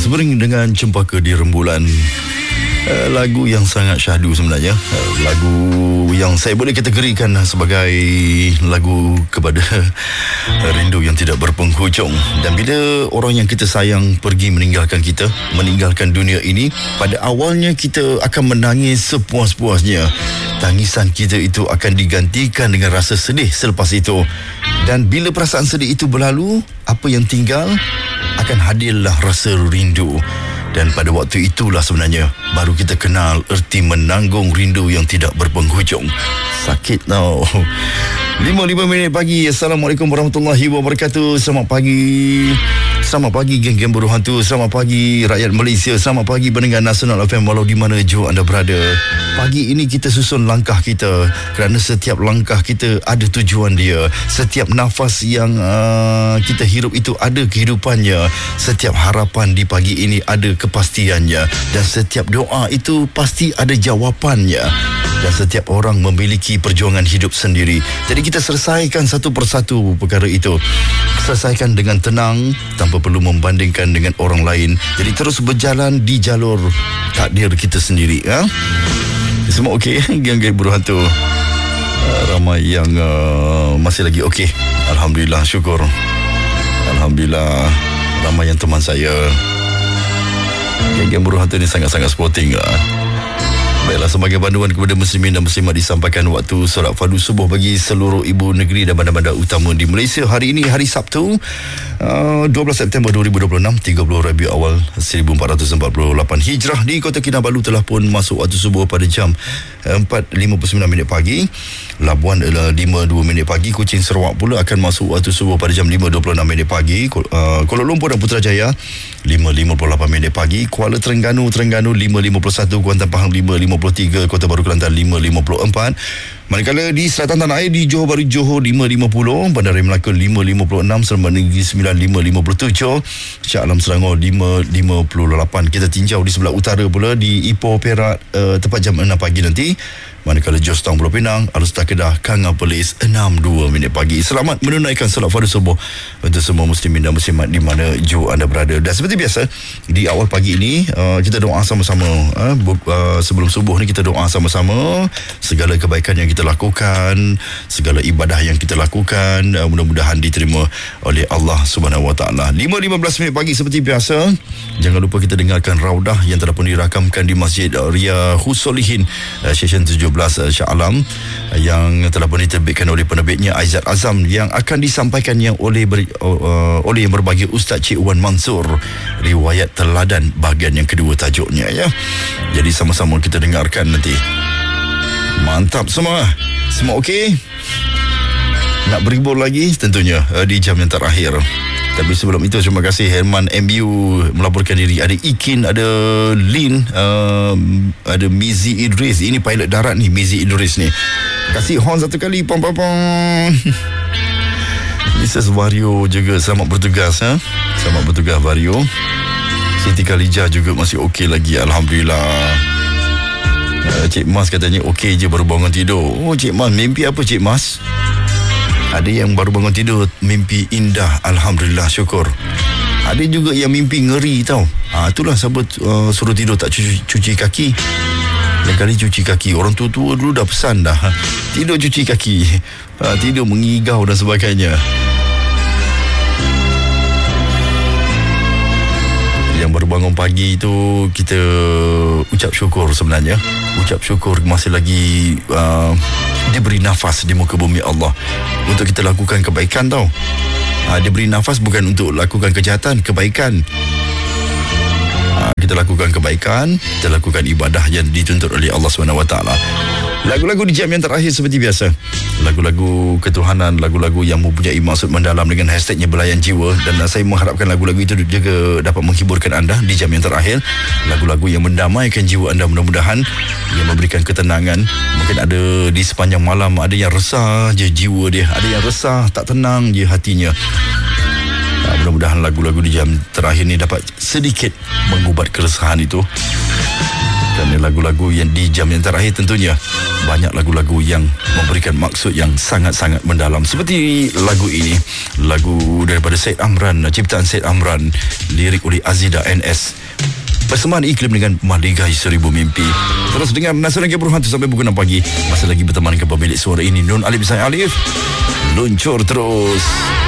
Sebering dengan Cempaka di Rembulan. Lagu yang sangat syahdu sebenarnya. Lagu yang saya boleh kategorikan sebagai lagu kepada rindu yang tidak berpenghujung. Dan bila orang yang kita sayang pergi meninggalkan kita, meninggalkan dunia ini, pada awalnya kita akan menangis sepuas-puasnya. Tangisan kita itu akan digantikan dengan rasa sedih selepas itu. Dan bila perasaan sedih itu berlalu, apa yang tinggal akan hadirlah rasa rindu. Dan pada waktu itulah sebenarnya baru kita kenal erti menanggung rindu yang tidak berpenghujung. Sakit tau. 5 minit pagi. Assalamualaikum warahmatullahi wabarakatuh. Selamat pagi. Selamat pagi geng-geng buruh hantu. Selamat pagi rakyat Malaysia. Selamat pagi pendengar Nasional FM walau di mana jua anda berada. Pagi ini kita susun langkah kita, kerana setiap langkah kita ada tujuan dia. Setiap nafas yang kita hirup itu ada kehidupannya. Setiap harapan di pagi ini ada kepastiannya. Dan setiap doa itu pasti ada jawapannya. Dan setiap orang memiliki perjuangan hidup sendiri. Jadi kita selesaikan satu persatu perkara itu. Selesaikan dengan tenang, tanpa perlu membandingkan dengan orang lain. Jadi terus berjalan di jalur takdir kita sendiri. Semua okey, geng-geng buruh hantu. Ramai yang masih lagi okey. Alhamdulillah, syukur. Alhamdulillah, ramai yang teman saya. Geng-geng buruh hantu ni sangat-sangat sporting lah. Baiklah, sebagai panduan kepada muslimin dan muslimat disampaikan waktu solat fardu subuh bagi seluruh ibu negeri dan bandar-bandar utama di Malaysia. Hari ini hari Sabtu, 12 September 2026, 30 Rabiul Awal 1448 Hijrah. Di Kota Kinabalu telah pun masuk waktu subuh pada jam 4.59 minit pagi. Labuan adalah 5.02 minit pagi. Kuching Sarawak pula akan masuk waktu subuh pada jam 5.26 minit pagi. Kuala Lumpur dan Putrajaya 5.58 minit pagi. Kuala Terengganu 5.51. Kuantan Pahang 5.53. Kota Baru Kelantan 5.54. Manakala di selatan tanah air, di Johor Bahru Johor 5.50, Bandar Raya Melaka 5.56, Seremban Negeri 9 5.57, Shah Alam Selangor 5.58. Kita tinjau di sebelah utara pula, di Ipoh Perak tepat jam 6 pagi nanti. Manakala Jos Town Pulau Pinang, Alustar Kedah, Kanga Perlis 6.02 minit pagi. Selamat menunaikan solat fardu subuh untuk semua muslimin dan muslimat di mana jua anda berada. Dan seperti biasa, di awal pagi ini kita doa sama-sama. Sebelum subuh ni kita doa sama-sama. Segala kebaikan yang kita lakukan, segala ibadah yang kita lakukan, mudah-mudahan diterima oleh Allah Subhanahu Wa Taala. 5.15 minit pagi seperti biasa. Jangan lupa kita dengarkan Raudah yang telah pun dirakamkan di Masjid Riyahus Solihin, Session 17 Shah Alam, yang telah pun diterbitkan oleh penerbitnya Aizat Azam, yang akan disampaikannya oleh yang berbahagia Ustaz Cik Wan Mansur. Riwayat Teladan bahagian yang kedua tajuknya, ya. Jadi sama-sama kita dengarkan nanti. Mantap semua. Semua okey? Nak berhibur lagi tentunya di jam yang terakhir. Tapi sebelum itu, terima kasih Herman MU melaporkan diri. Ada Ikin, ada Lin, ada Mizi Idris. Ini pilot darat ni, Mizi Idris ni. Kasih horn satu kali. Pom pom pom. Mrs. Vario juga selamat bertugas. Selamat bertugas Vario. Siti Khalijah juga masih okey lagi, alhamdulillah. Cik Mas katanya okey je baru bangun tidur. Oh, Cik Mas, mimpi apa Cik Mas? Ada yang baru bangun tidur mimpi indah, alhamdulillah, syukur. Ada juga yang mimpi ngeri tau. Itulah sebab suruh tidur tak cuci kaki. Lain kali cuci kaki. Orang tua-tua dulu dah pesan dah, tidur cuci kaki, tidur mengigau dan sebagainya. Yang baru bangun pagi itu, kita ucap syukur sebenarnya. Ucap syukur masih lagi diberi nafas di muka bumi Allah untuk kita lakukan kebaikan tau. Diberi nafas bukan untuk lakukan kejahatan, kebaikan. Kita lakukan kebaikan, kita lakukan ibadah yang dituntut oleh Allah SWT. Lagu-lagu di jam yang terakhir seperti biasa, lagu-lagu ketuhanan, lagu-lagu yang mempunyai maksud mendalam dengan hashtagnya Belayan Jiwa. Dan saya mengharapkan lagu-lagu itu juga dapat menghiburkan anda di jam yang terakhir. Lagu-lagu yang mendamaikan jiwa anda, mudah-mudahan yang memberikan ketenangan. Mungkin ada di sepanjang malam, ada yang resah je jiwa dia, ada yang resah, tak tenang je hatinya. Mudah-mudahan lagu-lagu di jam terakhir ni dapat sedikit mengubat keresahan itu. Dan lagu-lagu yang di jam yang terakhir tentunya banyak lagu-lagu yang memberikan maksud yang sangat-sangat mendalam. Seperti lagu ini, lagu daripada Syed Amran, ciptaan Syed Amran, lirik oleh Azida NS. Persembahan iklim dengan Maligai Seribu Mimpi. Terus dengar Nasional Gabur Hantu sampai pukul 6 pagi. Masih lagi berteman ke pemilik suara ini, Nun Alif Zain Alif. Luncur terus.